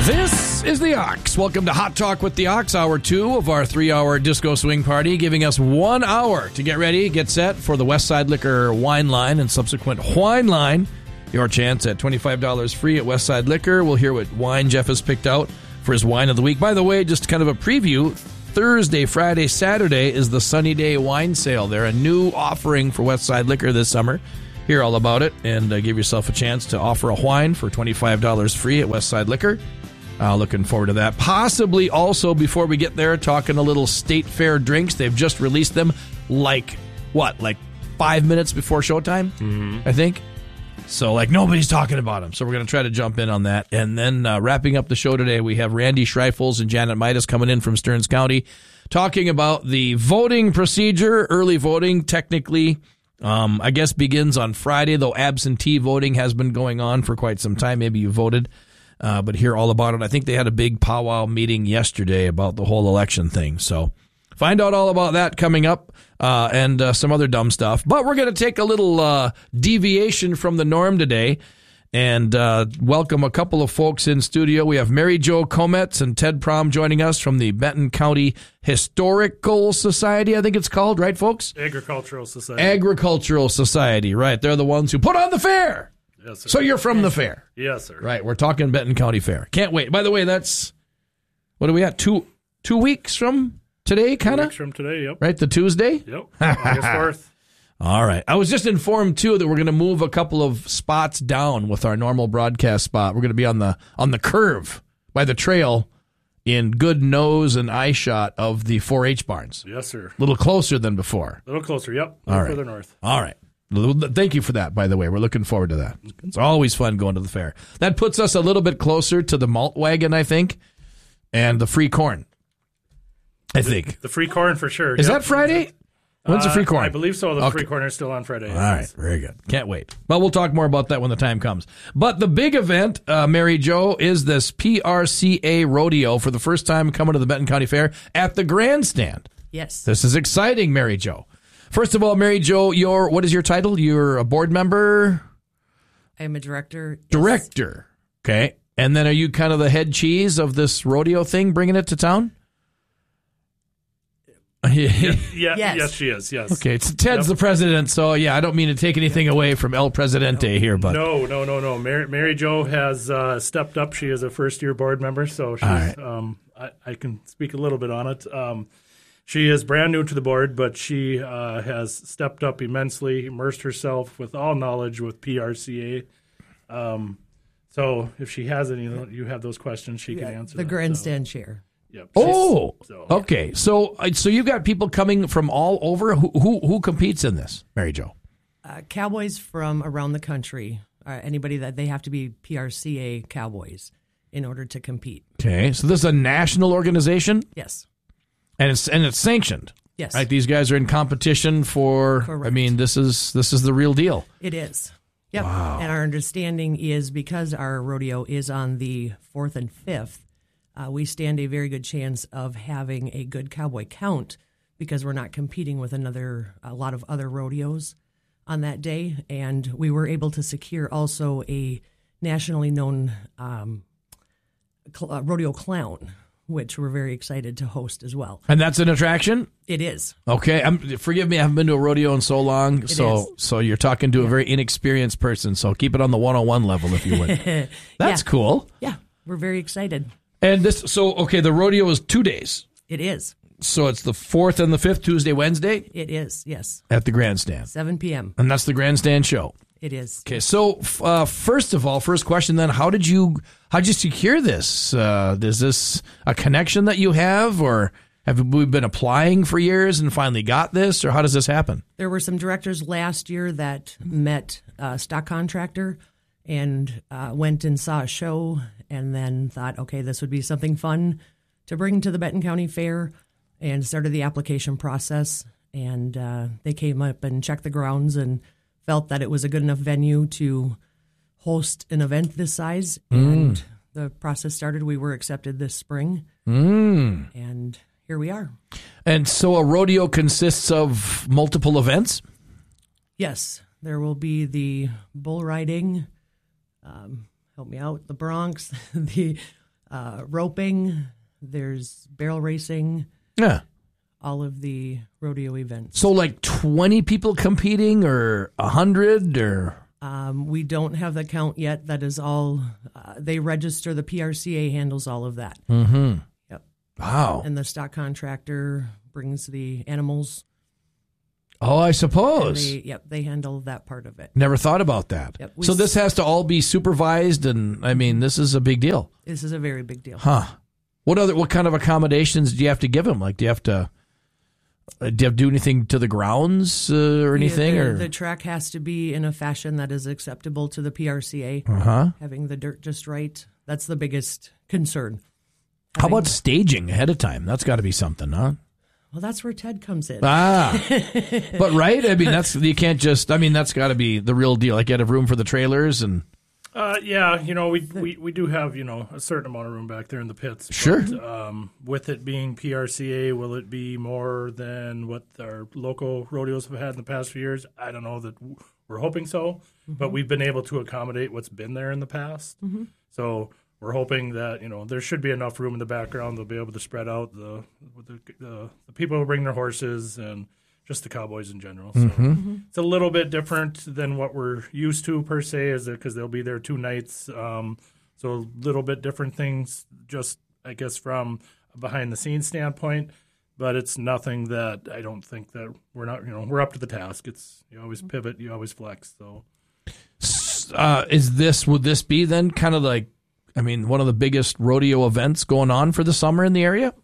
This is the Ox. Welcome to Hot Talk with the Ox, hour 2 of our 3-hour disco swing party, giving us 1 hour to get ready, get set for the Westside Liquor wine line and subsequent wine line. Your chance at $25 free at Westside Liquor. We'll hear what wine Jeff has picked out for his wine of the week. By the way, just kind of a preview, Thursday, Friday, Saturday is the Sunny Day wine sale. They're a new offering for Westside Liquor this summer. Hear all about it and give yourself a chance to offer a wine for $25 free at Westside Liquor. Looking forward to that. Possibly also, before we get there, talking a little State Fair drinks. They've just released them like 5 minutes before showtime, I think. So, nobody's talking about them. So we're going to try to jump in on that. And then wrapping up the show today, we have Randy Schreifels and Janet Midas coming in from Stearns County talking about the voting procedure. Early voting, technically, I guess begins on Friday, though absentee voting has been going on for quite some time. Maybe you voted. But hear all about it. I think they had a big powwow meeting yesterday about the whole election thing. So find out all about that coming up and some other dumb stuff. But we're going to take a little deviation from the norm today and welcome a couple of folks in studio. We have Mary Jo Kometz and Ted Prom joining us from the Benton County Historical Society, I think it's called, right, folks? Agricultural Society. Agricultural Society, right. They're the ones who put on the fair. Yes, sir. So you're from the fair. Yes, sir. Right, we're talking Benton County Fair. Can't wait. By the way, that's, what are we at, two weeks from today, kind of? 2 weeks from today, yep. Right, the Tuesday? Yep, August 4th. All right. I was just informed, too, that we're going to move a couple of spots down with our normal broadcast spot. We're going to be on the curve by the trail in good nose and eye shot of the 4-H barns. Yes, sir. A little closer than before. A little closer, yep. All right. Further north. All right. Thank you for that, by the way. We're looking forward to that. It's always fun going to the fair. That puts us a little bit closer to the malt wagon, I think, and the free corn, I think. The free corn for sure. Is that Friday? When's the free corn? I believe so. The free corn is still on Friday. All right. Very good. Can't wait. Well, we'll talk more about that when the time comes. But the big event, Mary Jo, is this PRCA rodeo for the first time coming to the Benton County Fair at the grandstand. Yes. This is exciting, Mary Jo. First of all, Mary Jo, what is your title? You're a board member? I am a director. Yes. Director. Okay. And then are you kind of the head cheese of this rodeo thing, bringing it to town? Yes, she is, yes. Okay, Ted's the president, so I don't mean to take anything away from El Presidente here, but... No. Mary Jo has stepped up. She is a first-year board member, so she's, right. I can speak a little bit on it. She is brand new to the board, but she has stepped up immensely, immersed herself with all knowledge with PRCA. So if she has any, you have those questions, she can answer the grandstand chair. Yep. Okay. So you've got people coming from all over. Who competes in this, Mary Jo? Cowboys from around the country. Anybody that they have to be PRCA cowboys in order to compete. Okay. So this is a national organization? Yes. And it's sanctioned. Yes. Right. These guys are in competition for. Correct. I mean, this is the real deal. It is. Yep. Wow. And our understanding is because our rodeo is on the 4th and 5th, we stand a very good chance of having a good cowboy count because we're not competing with a lot of other rodeos on that day, and we were able to secure also a nationally known rodeo clown, which we're very excited to host as well. And that's an attraction? It is. Okay. Forgive me, I haven't been to a rodeo in so long, so you're talking to a very inexperienced person, so keep it on the 101 level if you would. That's cool. Yeah, we're very excited. And the rodeo is 2 days. It is. So it's the 4th and the 5th, Tuesday, Wednesday? It is, yes. At the grandstand. 7 p.m. And that's the grandstand show. It is. Okay, so first of all, first question then, how'd you secure this? Is this a connection that you have, or have we been applying for years and finally got this, or how does this happen? There were some directors last year that met a stock contractor and went and saw a show and then thought, okay, this would be something fun to bring to the Benton County Fair, and started the application process. And they came up and checked the grounds and felt that it was a good enough venue to host an event this size. And the process started. We were accepted this spring. And here we are. And so a rodeo consists of multiple events? Yes. There will be the bull riding, help me out, the broncs, the roping, there's barrel racing, Yeah. all of the rodeo events. So like 20 people competing or 100 or... We don't have the count yet. That is all. They register. The PRCA handles all of that. Mm-hmm. Yep. Wow. And the stock contractor brings the animals. Oh, I suppose. They handle that part of it. Never thought about that. Yep. So this has to all be supervised, and I mean, this is a big deal. This is a very big deal. Huh. What kind of accommodations do you have to give them? Like, do you have to do anything to the grounds or anything? The track has to be in a fashion that is acceptable to the PRCA. Uh-huh. Having the dirt just right. That's the biggest concern. How about staging ahead of time? That's got to be something, huh? Well, that's where Ted comes in. But right? I mean, you can't just, I mean, that's got to be the real deal. Like, you have room for the trailers and... Yeah, we do have, a certain amount of room back there in the pits. Sure. But, with it being PRCA, will it be more than what our local rodeos have had in the past few years? I don't know. That we're hoping so, but we've been able to accommodate what's been there in the past. Mm-hmm. So we're hoping that, there should be enough room in the background. They'll be able to spread out the people who bring their horses and just the cowboys in general. So it's a little bit different than what we're used to per se, is because they'll be there 2 nights. So a little bit different things, just I guess from a behind the scenes standpoint. But it's nothing that I don't think that we're not. We're up to the task. It's you always pivot, you always flex. So would this be then kind of like, I mean, one of the biggest rodeo events going on for the summer in the area?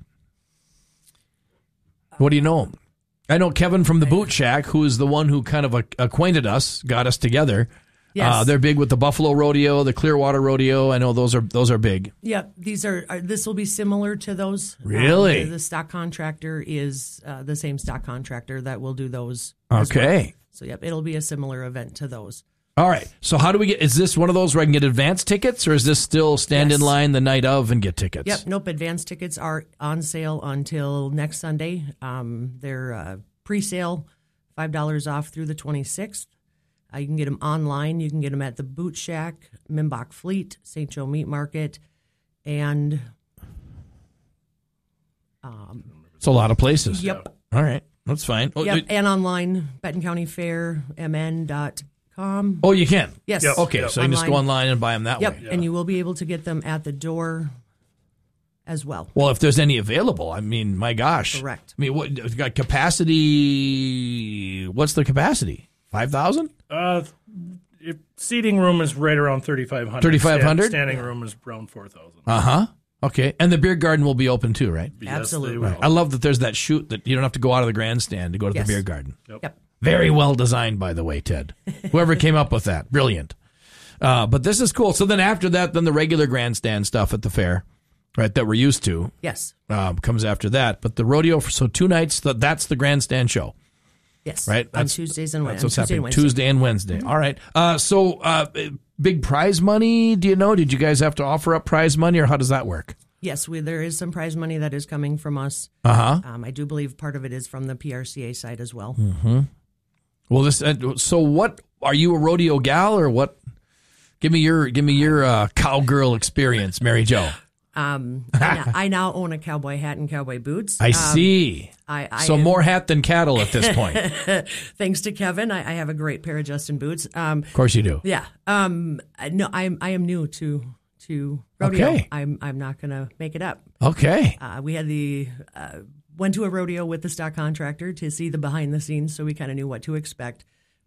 What do you know? I know Kevin from the Boot Shack, who is the one who kind of acquainted us, got us together. Yes. They're big with the Buffalo Rodeo, the Clearwater Rodeo. I know those are big. Yeah, this will be similar to those. Really? The stock contractor is the same stock contractor that will do those. as well. Okay. So, it'll be a similar event to those. All right. So how do we get, is this one of those where I can get advance tickets, or is this still stand in line the night of and get tickets? Yep. Nope. Advance tickets are on sale until next Sunday. They're pre-sale, $5 off through the 26th. You can get them online. You can get them at the Boot Shack, Mimbach Fleet, St. Joe Meat Market, and it's a lot of places. Yep. All right. That's fine. Oh, Yep. And online, Benton County Fair, mn.com. Oh, you can? Yes. Yep. Okay. So you can just go online and buy them that Yep. way. And you will be able to get them at the door as well. Well, if there's any available, I mean, my gosh. Correct. I mean, what got capacity? What's the capacity? 5,000? Seating room is right around 3,500. 3,500? Standing room is around 4,000. Uh-huh. Okay. And the beer garden will be open too, right? Yes, Absolutely. they will. I love that there's that chute that you don't have to go out of the grandstand to go to Yes. the beer garden. Yep. Very well designed, by the way, Ted. Whoever came up with that. Brilliant. But this is cool. So then after that, then the regular grandstand stuff at the fair, right, that we're used to, Yes. comes after that. But the rodeo, so 2 nights, that's the grandstand show, Yes. right? On Tuesdays and That's Wednesdays. what's happening Tuesday and Wednesday. All right. So big prize money, do you know? Did you guys have to offer up prize money, or how does that work? Yes, there is some prize money that is coming from us. Uh-huh. I do believe part of it is from the PRCA side as well. Well, so what, are you a rodeo gal or what? Give me your cowgirl experience, Mary Jo. I now own a cowboy hat and cowboy boots. I see. I So am- more hat than cattle at this point. Thanks to Kevin, I have a great pair of Justin boots. Of course you do. Yeah. No, I am new to rodeo. Okay. I'm not going to make it up. Okay. We had went to a rodeo with the stock contractor to see the behind the scenes, so we kind of knew what to expect.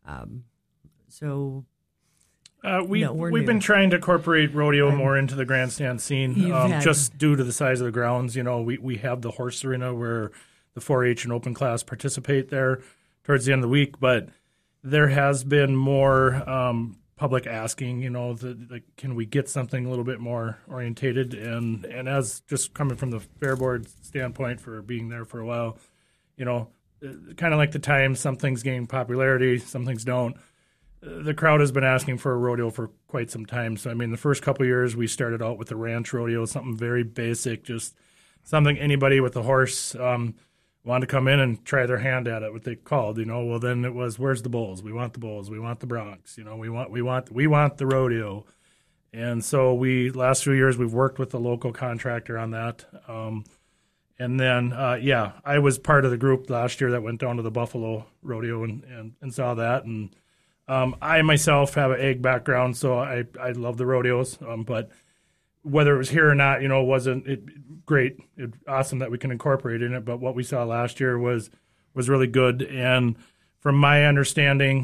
So We've new. been trying to incorporate rodeo more into the grandstand scene, You've had- just due to the size of the grounds. We have the horse arena where the 4-H and open class participate there towards the end of the week, but there has been more public asking, can we get something a little bit more orientated? And as just coming from the Fair Board standpoint for being there for a while, kind of like the time, some things gain popularity, some things don't. The crowd has been asking for a rodeo for quite some time. So, the first couple of years we started out with the ranch rodeo, something very basic, just something anybody with a horse wanted to come in and try their hand at it, what they called, Well, then it was, where's the bulls? We want the bulls. We want the broncs. We want the rodeo. And so last few years, we've worked with the local contractor on that. And then, I was part of the group last year that went down to the Buffalo Rodeo and saw that. And I myself have an ag background, so I love the rodeos. But whether it was here or not, wasn't great. Awesome that we can incorporate in it. But what we saw last year was really good. And from my understanding,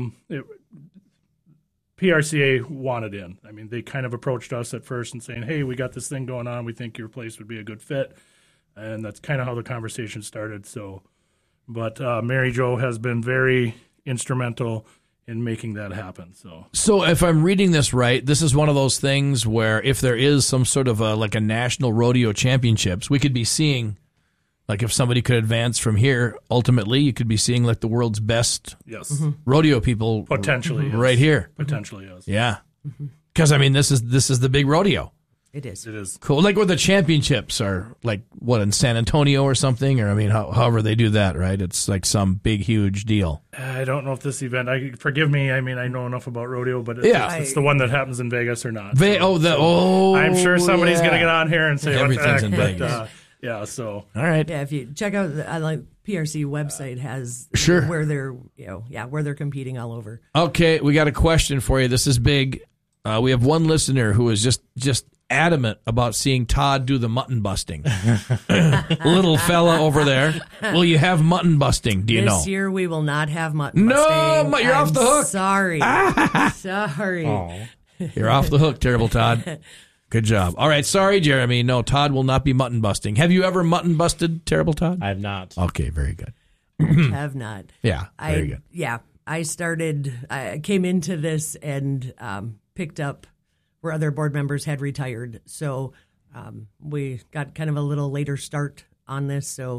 PRCA wanted in. I mean, they kind of approached us at first and saying, hey, we got this thing going on. We think your place would be a good fit. And that's kind of how the conversation started. But Mary Jo has been very instrumental in making that happen. So if I'm reading this right, this is one of those things where if there is some sort of a national rodeo championships, we could be seeing, like if somebody could advance from here, ultimately you could be seeing like the world's best rodeo people potentially right here. Potentially, yes. Yeah. Because, I mean, this is the big rodeo. It is. It is. Cool. Like what the championships are, like what, in San Antonio or something? Or, I mean, however they do that, right? It's like some big, huge deal. I don't know if this event, forgive me, I mean, I know enough about rodeo, but it's the one that happens in Vegas or not. I'm sure somebody's going to get on here and say, everything's in Vegas. So. All right. Yeah, if you check out the PRC website has where they're, where they're competing all over. Okay, we got a question for you. This is big. We have one listener who is just adamant about seeing Todd do the mutton busting. Little fella over there. Will you have mutton busting? Do you know? This year we will not have mutton busting. No, you're off the hook. Sorry. Sorry. Oh. You're off the hook, terrible Todd. Good job. All right, sorry, Jeremy. No, Todd will not be mutton busting. Have you ever mutton busted, terrible Todd? I have not. Okay, very good. Have not. Yeah, very good. Yeah, I came into this and picked up where other board members had retired. So we got kind of a little later start on this. So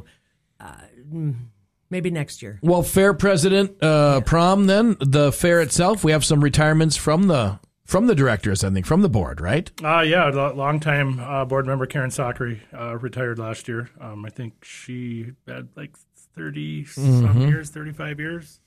maybe next year. Well, fair president prom then, the fair itself, we have some retirements from the directors, I think, from the board, right? Longtime board member Karen Sockery retired last year. I think she had like 30-some years, 35 years.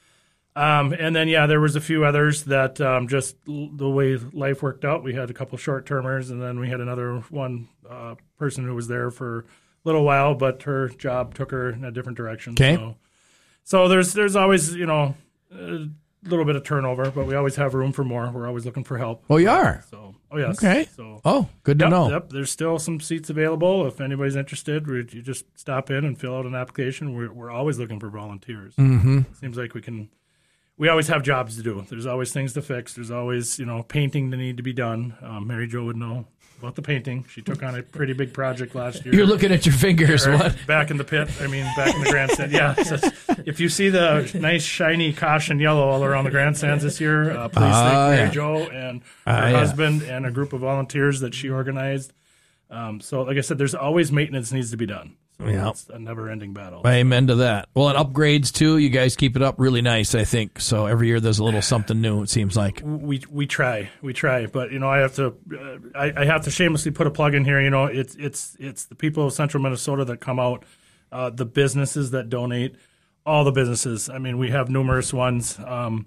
And then, there was a few others that just the way life worked out, we had a couple short-termers, and then we had another one person who was there for a little while, but her job took her in a different direction. Okay. So there's always, a little bit of turnover, but we always have room for more. We're always looking for help. Oh, you are? Yes. Okay. Good to know. Yep, there's still some seats available. If anybody's interested, you just stop in and fill out an application. We're always looking for volunteers. Mm-hmm. Seems like we always have jobs to do. There's always things to fix. There's always, painting to need to be done. Mary Jo would know about the painting. She took on a pretty big project last year. You're looking at your fingers. What? Back in the pit. Back in the grandstand. Yeah. So if you see the nice, shiny caution yellow all around the grandstands this year, please thank Mary Jo and her husband and a group of volunteers that she organized. So, like I said, there's always maintenance needs to be done. So it's a never-ending battle. Amen to that. Well, and upgrades, too. You guys keep it up really nice, I think. So every year there's a little something new, it seems like. We try. But, I have to shamelessly put a plug in here. It's the people of Central Minnesota that come out, the businesses that donate, all the businesses. We have numerous ones. And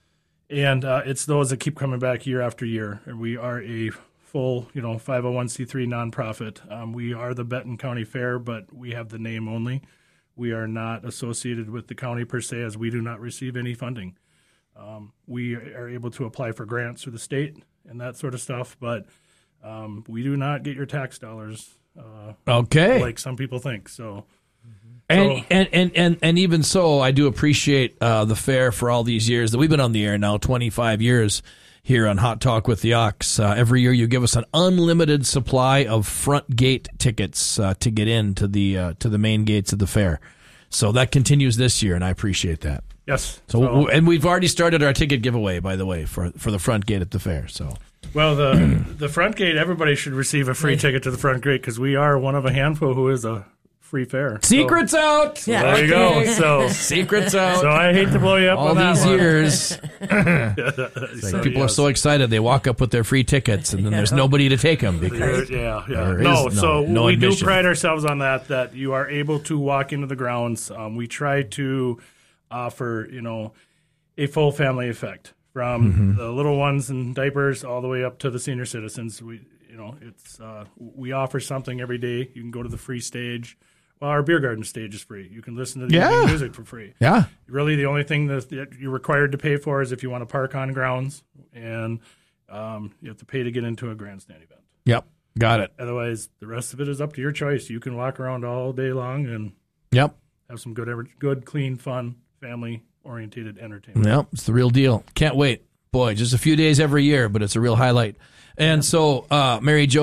it's those that keep coming back year after year. And we are a full, 501c3 nonprofit. We are the Benton County Fair, but we have the name only. We are not associated with the county per se, as we do not receive any funding. We are able to apply for grants through the state and that sort of stuff, but we do not get your tax dollars. Like some people think. And even so, I do appreciate the fair for all these years that we've been on the air now, 25 years. Here on Hot Talk with the Ox. Every year you give us an unlimited supply of front gate tickets to get into the main gates of the fair. So that continues this year, and I appreciate that. Yes. And we've already started our ticket giveaway, by the way, for the front gate at the fair. So. Well, the front gate, everybody should receive a free ticket to the front gate because we are one of a handful who is a free fair. Secrets out. Yeah. There you go. So secrets out. So I hate to blow you up all on that these one. Years. People are so excited they walk up with their free tickets and then there's nobody to take them because we do pride ourselves on that you are able to walk into the grounds. We try to offer a full family effect from the little ones in diapers all the way up to the senior citizens. We offer something every day. You can go to the free stage. Well, our beer garden stage is free. You can listen to the evening music for free. Yeah. Really, the only thing that you're required to pay for is if you want to park on grounds, and you have to pay to get into a grandstand event. Yep. Got it. Otherwise, the rest of it is up to your choice. You can walk around all day long and have some good, clean, fun, family-oriented entertainment. Yep. It's the real deal. Can't wait. Boy, just a few days every year, but it's a real highlight. And so, Mary Jo,